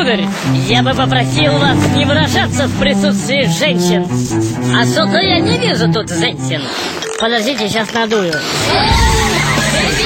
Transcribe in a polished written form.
сударь, я бы попросил вас не выражаться в присутствии женщин. А что-то я не вижу тут женщин. Подождите, сейчас надую.